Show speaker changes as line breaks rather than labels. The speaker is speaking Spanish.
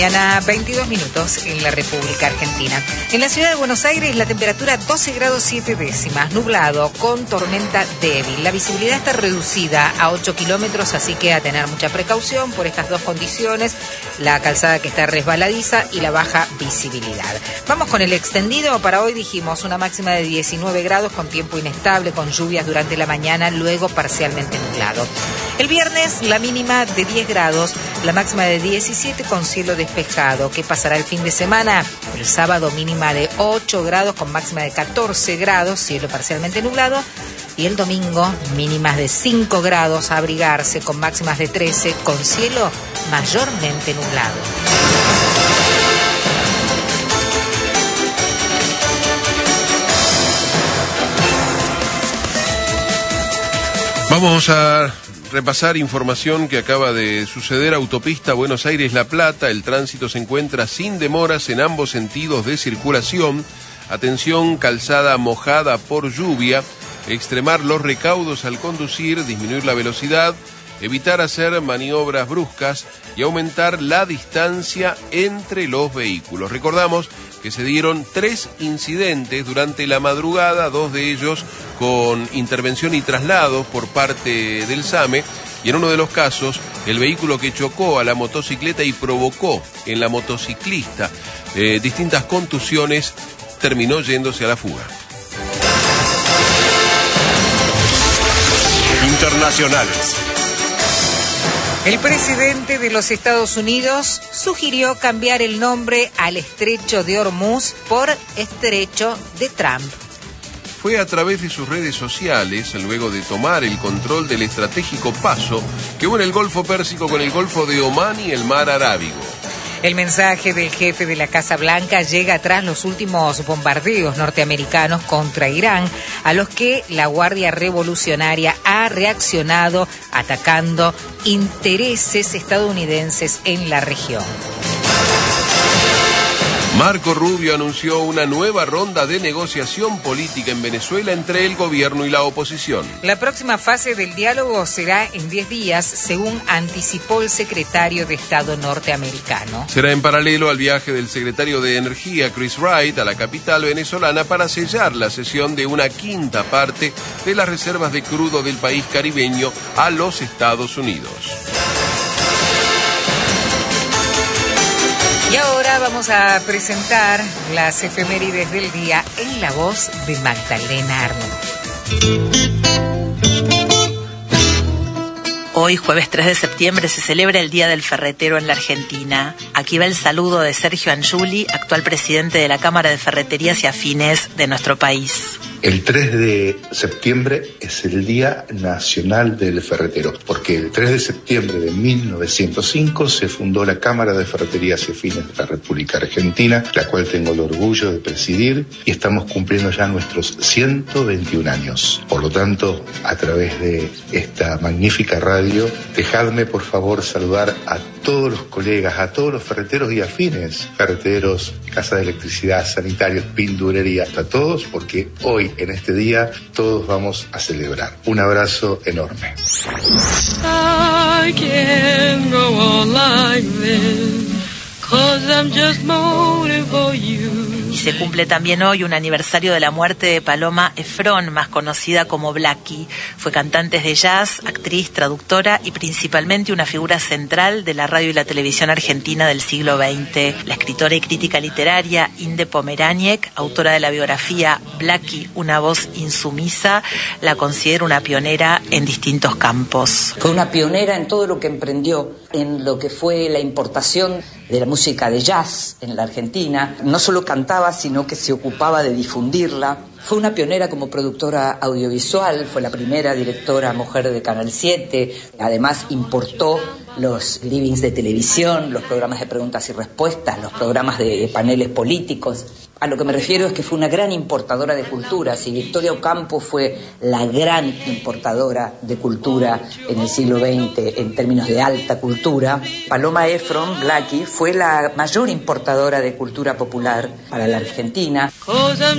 Mañana 22 minutos en la República Argentina. En la ciudad de Buenos Aires la temperatura 12 grados 7 décimas, nublado con tormenta débil. La visibilidad está reducida a 8 kilómetros, así que a tener mucha precaución por estas dos condiciones, la calzada que está resbaladiza y la baja visibilidad. Vamos con el extendido. Para hoy dijimos una máxima de 19 grados con tiempo inestable, con lluvias durante la mañana, luego parcialmente nublado. El viernes la mínima de 10 grados, la máxima de 17 con cielo despejado. ¿Qué pasará el fin de semana? El sábado mínima de 8 grados con máxima de 14 grados, cielo parcialmente nublado. Y el domingo mínimas de 5 grados, a abrigarse con máximas de 13 con cielo mayormente nublado.
Vamos a repasar información que acaba de suceder. Autopista Buenos Aires-La Plata, el tránsito se encuentra sin demoras en ambos sentidos de circulación. Atención, calzada mojada por lluvia, extremar los recaudos al conducir, disminuir la velocidad, evitar hacer maniobras bruscas y aumentar la distancia entre los vehículos. Recordamos que se dieron 3 incidentes durante la madrugada, 2 de ellos con intervención y traslado por parte del SAME, y en uno de los casos el vehículo que chocó a la motocicleta y provocó en la motociclista distintas contusiones terminó yéndose a la fuga.
Internacionales.
El presidente de los Estados Unidos sugirió cambiar el nombre al estrecho de Hormuz por estrecho de Trump.
Fue a través de sus redes sociales, luego de tomar el control del estratégico paso que une el Golfo Pérsico con el Golfo de Omán y el Mar Arábigo.
El mensaje del jefe de la Casa Blanca llega tras los últimos bombardeos norteamericanos contra Irán, a los que la Guardia Revolucionaria ha reaccionado atacando intereses estadounidenses en la región.
Marco Rubio anunció una nueva ronda de negociación política en Venezuela entre el gobierno y la oposición.
La próxima fase del diálogo será en 10 días, según anticipó el secretario de Estado norteamericano.
Será en paralelo al viaje del secretario de Energía, Chris Wright, a la capital venezolana para sellar la cesión de una quinta parte de las reservas de crudo del país caribeño a los Estados Unidos.
Y ahora vamos a presentar las efemérides del día en la voz de Magdalena Arnold.
Hoy, jueves 3 de septiembre, se celebra el Día del Ferretero en la Argentina. Aquí va el saludo de Sergio Angiuli, actual presidente de la Cámara de Ferreterías y Afines de nuestro país.
El 3 de septiembre es el Día Nacional del Ferretero, porque el 3 de septiembre de 1905 se fundó la Cámara de Ferreterías y Afines de la República Argentina, la cual tengo el orgullo de presidir, y estamos cumpliendo ya nuestros 121 años. Por lo tanto, a través de esta magnífica radio, dejadme por favor saludar a todos los colegas, a todos los ferreteros y afines, ferreteros, casa de electricidad, sanitarios, pinturería, a todos, porque hoy, en este día, todos vamos a celebrar. Un abrazo enorme.
I can't go on like this, 'cause I'm just moaning for you.
Y se cumple también hoy un aniversario de la muerte de Paloma Efron, más conocida como Blackie. Fue cantante de jazz, actriz, traductora y principalmente una figura central de la radio y la televisión argentina del siglo XX. La escritora y crítica literaria Inde Pomeráñez, autora de la biografía Blackie, una voz insumisa, la considera una pionera en distintos campos.
Fue una pionera en todo lo que emprendió, en lo que fue la importación de la música de jazz en la Argentina. No solo cantaba, sino que se ocupaba de difundirla. Fue una pionera como productora audiovisual, fue la primera directora mujer de Canal 7, además importó los livings de televisión, los programas de preguntas y respuestas, los programas de paneles políticos. A lo que me refiero es que fue una gran importadora de cultura. Si Victoria Ocampo fue la gran importadora de cultura en el siglo XX en términos de alta cultura, Paloma Efron, Blackie, fue la mayor importadora de cultura popular para la Argentina.